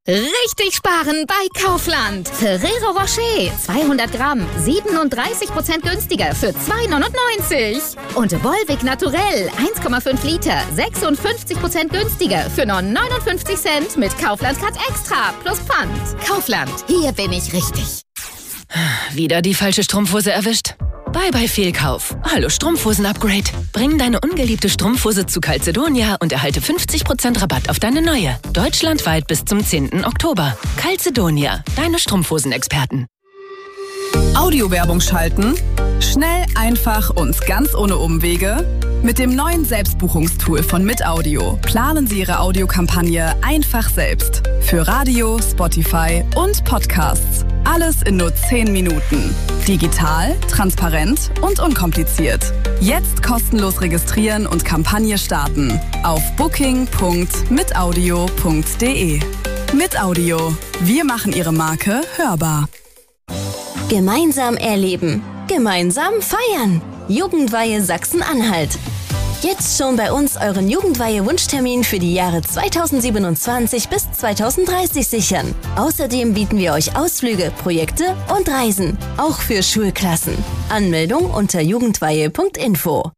Richtig sparen bei Kaufland. Ferrero Rocher, 200 Gramm, 37% günstiger für 2,99. Und Volvic Naturell, 1,5 Liter, 56% günstiger für nur 59 Cent mit Kaufland Card Extra plus Pfand. Kaufland, hier bin ich richtig. Wieder die falsche Strumpfhose erwischt? Bye bye Fehlkauf. Hallo Strumpfhosen-Upgrade. Bring deine ungeliebte Strumpfhose zu Calzedonia und erhalte 50% Rabatt auf deine neue. Deutschlandweit bis zum 10. Oktober. Calzedonia, deine Strumpfhosen-Experten. Audiowerbung schalten? Schnell, einfach und ganz ohne Umwege? Mit dem neuen Selbstbuchungstool von Mitaudio planen Sie Ihre Audiokampagne einfach selbst. Für Radio, Spotify und Podcasts. Alles in nur 10 Minuten. Digital, transparent und unkompliziert. Jetzt kostenlos registrieren und Kampagne starten. Auf booking.mitaudio.de. Mitaudio. Wir machen Ihre Marke hörbar. Gemeinsam erleben. Gemeinsam feiern. Jugendweihe Sachsen-Anhalt. Jetzt schon bei uns euren Jugendweihe-Wunschtermin für die Jahre 2027 bis 2030 sichern. Außerdem bieten wir euch Ausflüge, Projekte und Reisen. Auch für Schulklassen. Anmeldung unter jugendweihe.info.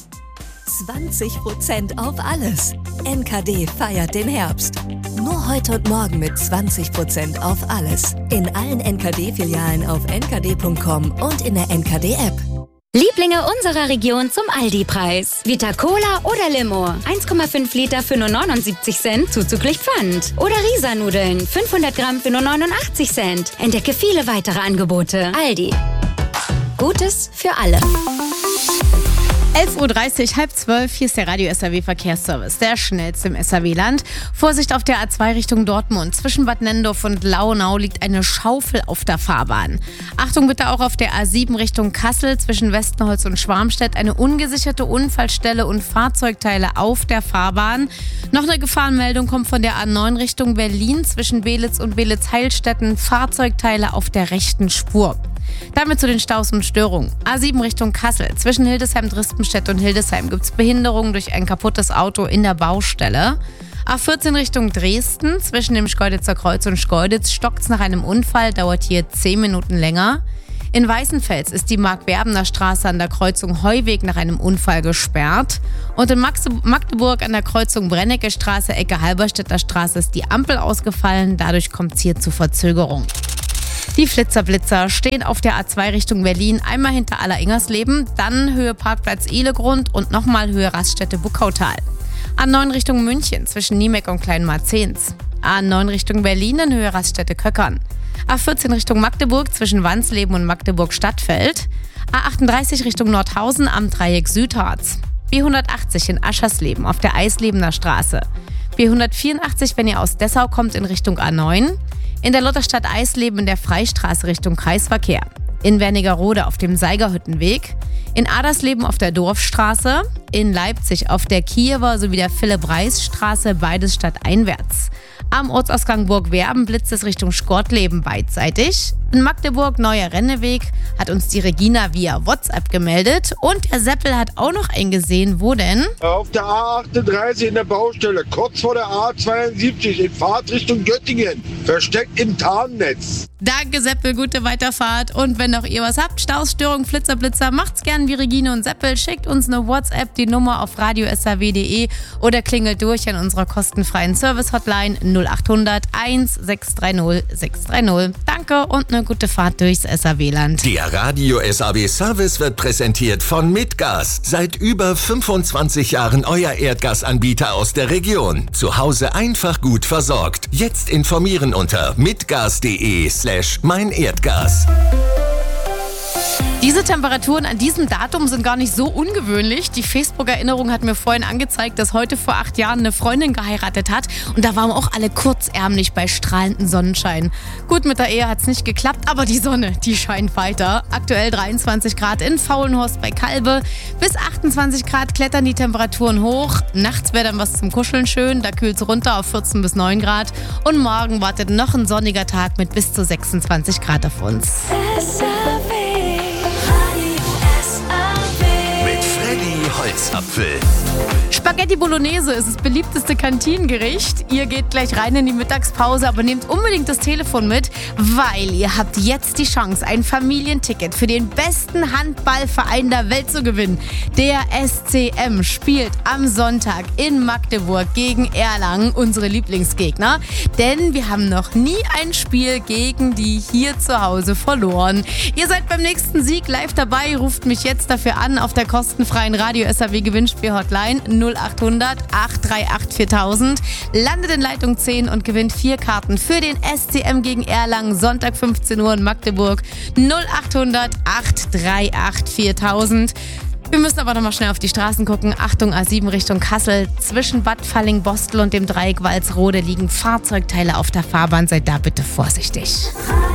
20% auf alles. NKD feiert den Herbst. Nur heute und morgen mit 20% auf alles. In allen NKD-Filialen auf nkd.com und in der NKD-App. Lieblinge unserer Region zum Aldi-Preis. Vita Cola oder Limo. 1,5 Liter für nur 79 Cent zuzüglich Pfand. Oder Risa-Nudeln. 500 Gramm für nur 89 Cent. Entdecke viele weitere Angebote. Aldi. Gutes für alle. 11.30 Uhr, 11:30, hier ist der Radio SAW Verkehrsservice, der schnellste im SAW-Land. Vorsicht auf der A2 Richtung Dortmund. Zwischen Bad Nennendorf und Launau liegt eine Schaufel auf der Fahrbahn. Achtung bitte auch auf der A7 Richtung Kassel, zwischen Westenholz und Schwarmstedt. Eine ungesicherte Unfallstelle und Fahrzeugteile auf der Fahrbahn. Noch eine Gefahrenmeldung kommt von der A9 Richtung Berlin, zwischen Belitz und Belitz-Heilstätten. Fahrzeugteile auf der rechten Spur. Damit zu den Staus und Störungen. A7 Richtung Kassel. Zwischen Hildesheim, Drispenstedt und Hildesheim gibt es Behinderungen durch ein kaputtes Auto in der Baustelle. A14 Richtung Dresden. Zwischen dem Schkeuditzer Kreuz und Schkeuditz stockt es nach einem Unfall, dauert hier 10 Minuten länger. In Weißenfels ist die Mark-Werbener Straße an der Kreuzung Heuweg nach einem Unfall gesperrt. Und in Magdeburg an der Kreuzung Brennecke Straße, Ecke Halberstädter Straße ist die Ampel ausgefallen. Dadurch kommt es hier zu Verzögerung. Die Flitzer-Blitzer stehen auf der A2 Richtung Berlin, einmal hinter Aller-Ingersleben, dann Höhe Parkplatz Ehlegrund und nochmal Höhe Raststätte Buckautal. A9 Richtung München zwischen Niemeck und Kleinmarzens. A9 Richtung Berlin in Höhe Raststätte Köckern. A14 Richtung Magdeburg zwischen Wansleben und Magdeburg-Stadtfeld. A38 Richtung Nordhausen am Dreieck Südharz. B180 in Aschersleben auf der Eislebener Straße. B184, wenn ihr aus Dessau kommt, in Richtung A9. In der Lutherstadt Eisleben in der Freistraße Richtung Kreisverkehr. In Wernigerode auf dem Seigerhüttenweg. In Adersleben auf der Dorfstraße. In Leipzig auf der Kiewer sowie der Philipp-Reis-Straße, beides stadteinwärts. Am Ortsausgang Burg-Werben blitzt es Richtung Schkortleben beidseitig. In Magdeburg, neuer Renneweg, hat uns die Regina via WhatsApp gemeldet. Und der Seppel hat auch noch einen gesehen. Wo denn? Auf der A38 in der Baustelle, kurz vor der A72 in Fahrtrichtung Göttingen. Versteckt im Tarnnetz. Danke Seppel, gute Weiterfahrt. Und wenn auch ihr was habt, Staus, Störung, Flitzer, macht's gern wie Regine und Seppel. Schickt uns eine WhatsApp, die Nummer auf radiosaw.de oder klingelt durch an unserer kostenfreien Service-Hotline 0800 1630 630. Danke und eine gute Fahrt durchs SAW-Land. Der Radio SAW Service wird präsentiert von Mitgas. Seit über 25 Jahren euer Erdgasanbieter aus der Region. Zu Hause einfach gut versorgt. Jetzt informieren unter mitgas.de/meinerdgas. Diese Temperaturen an diesem Datum sind gar nicht so ungewöhnlich. Die Facebook-Erinnerung hat mir vorhin angezeigt, dass heute vor 8 Jahren eine Freundin geheiratet hat. Und da waren wir auch alle kurzärmlich bei strahlendem Sonnenschein. Gut, mit der Ehe hat es nicht geklappt, aber die Sonne, die scheint weiter. Aktuell 23 Grad in Faulenhorst bei Kalbe. Bis 28 Grad klettern die Temperaturen hoch. Nachts wäre dann was zum Kuscheln schön. Da kühlt es runter auf 14 bis 9 Grad. Und morgen wartet noch ein sonniger Tag mit bis zu 26 Grad auf uns. Holzapfel. Apfel. Spaghetti Bolognese ist das beliebteste Kantinengericht. Ihr geht gleich rein in die Mittagspause, aber nehmt unbedingt das Telefon mit, weil ihr habt jetzt die Chance, ein Familienticket für den besten Handballverein der Welt zu gewinnen. Der SCM spielt am Sonntag in Magdeburg gegen Erlangen, unsere Lieblingsgegner. Denn wir haben noch nie ein Spiel gegen die hier zu Hause verloren. Ihr seid beim nächsten Sieg live dabei. Ruft mich jetzt dafür an auf der kostenfreien Radio SAW Gewinnspiel-Hotline 0800 838 4000. Landet in Leitung 10 und gewinnt 4 Karten für den SCM gegen Erlangen, Sonntag 15 Uhr in Magdeburg. 0800 838 4000. Wir müssen aber nochmal schnell auf die Straßen gucken. Achtung, A7 Richtung Kassel. Zwischen Bad Falling-Bostel und dem Dreieck Walsrode liegen Fahrzeugteile auf der Fahrbahn. Seid da bitte vorsichtig.